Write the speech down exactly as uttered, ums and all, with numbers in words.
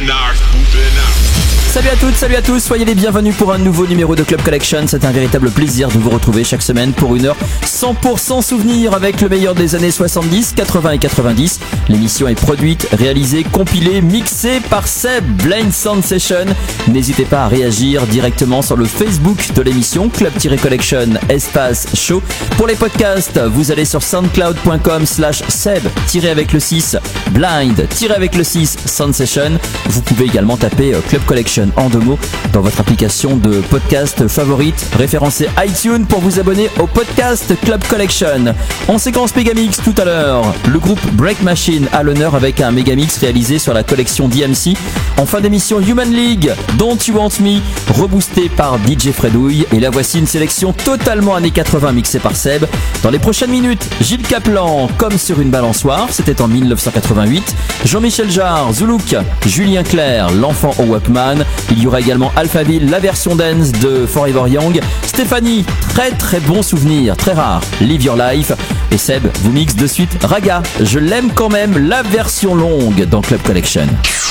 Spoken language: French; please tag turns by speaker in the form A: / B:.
A: Salut à toutes, salut à tous, soyez les bienvenus pour un nouveau numéro de Club Collection. C'est un véritable plaisir de vous retrouver chaque semaine pour une heure cent pour cent souvenir avec le meilleur des années soixante-dix, quatre-vingts et quatre-vingt-dix. L'émission est produite, réalisée, compilée, mixée par Seb, Blind Sound Session. N'hésitez pas à réagir directement sur le Facebook de l'émission, Club-Collection espace show. Pour les podcasts, vous allez sur soundcloud.com slash Seb, tiré avec le six, Blind, tiré avec le six, Sound Session. Vous pouvez également taper Club Collection en deux mots dans votre application de podcast favorite, référencez iTunes pour vous abonner au podcast Club Collection. En séquence Megamix tout à l'heure, le groupe Break Machine a l'honneur avec un Megamix réalisé sur la collection D M C. En fin d'émission, Human League, Don't You Want Me, reboosté par D J Fredouille. Et la voici une sélection totalement années quatre-vingts mixée par Seb. Dans les prochaines minutes, Gilles Caplan, Comme sur une balançoire, c'était en dix-neuf cent quatre-vingt-huit. Jean-Michel Jarre, Zoulouk, Julien Clerc, L'Enfant au Walkman. Il y aura également Alphaville, la version dance de Forever Young. Stéphanie, très très bon souvenir, très rare, Live Your Life. Et Seb vous mixe de suite Raga, Je l'aime quand même, la version longue dans Club Collection.